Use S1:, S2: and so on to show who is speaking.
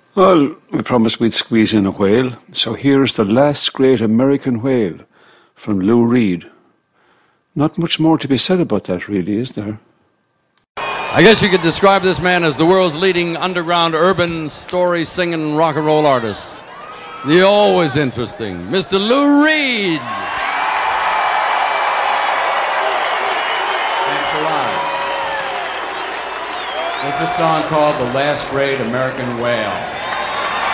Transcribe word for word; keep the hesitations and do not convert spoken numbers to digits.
S1: Well, we promised we'd squeeze in a whale, so here's the last great American whale from Lou Reed. Not much more to be said about that, really, is there?
S2: I guess you could describe this man as the world's leading underground urban story singing rock and roll artist. The always interesting Mister Lou Reed.
S3: Thanks a lot. This is a song called The Last Great American Whale.